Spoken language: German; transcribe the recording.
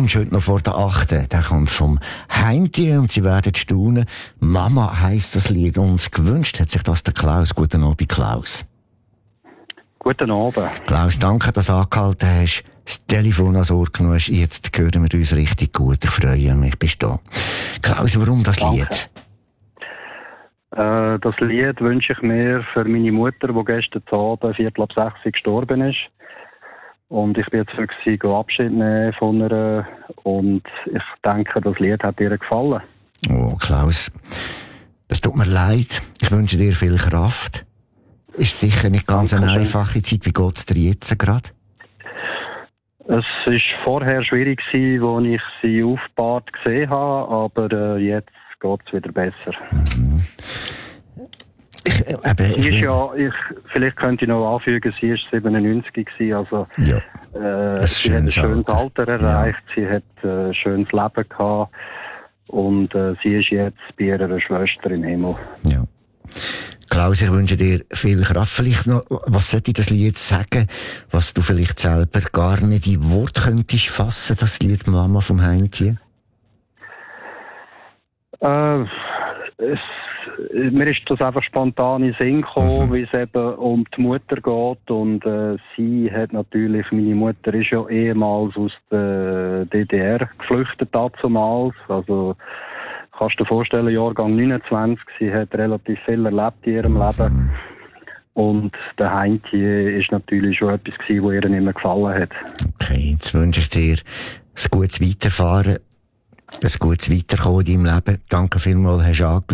Wunsch heute noch vor der 8. Der kommt vom Heinti und Sie werden staunen. Mama heisst das Lied und gewünscht hat sich das der Klaus. Guten Abend, Klaus. Guten Abend. Klaus, danke, dass du angehalten hast. Das Telefon ans Ohr genommen hast. Jetzt hören wir uns richtig gut. Ich freue mich, bist du da. Klaus, warum das Lied? Das Lied wünsche ich mir für meine Mutter, die gestern Abend 5:45 gestorben ist. Und ich bin jetzt wirklich Abschied nehmen von ihr. Und ich denke, das Lied hat ihr gefallen. Oh, Klaus, das tut mir leid. Ich wünsche dir viel Kraft. Ist sicher nicht ganz eine einfache Zeit. Wie geht es dir jetzt gerade? Es war vorher schwierig, als ich sie aufgebahrt gesehen habe, aber jetzt geht es wieder besser. Vielleicht könnte ich noch anfügen, sie war 97 gewesen, also ja. Sie hat ein schönes Alter erreicht, sie hat ein schönes Leben gehabt und sie ist jetzt bei ihrer Schwester im Himmel. Ja. Klaus, ich wünsche dir viel Kraft. Vielleicht noch, was sollte ich das Lied sagen, was du vielleicht selber gar nicht in Wort könntest fassen, das Lied Mama vom Heinti? Mir ist das einfach spontan in den Sinn gekommen, wie es eben um die Mutter geht und sie hat natürlich, meine Mutter ist ja ehemals aus der DDR geflüchtet damals, also kannst du dir vorstellen, Jahrgang 29, sie hat relativ viel erlebt in ihrem Leben und der Heinti ist natürlich schon etwas gewesen, was ihr nicht mehr gefallen hat. Okay, jetzt wünsche ich dir ein gutes Weiterfahren, ein gutes Weiterkommen in deinem Leben. Danke vielmals, hast du angerufen.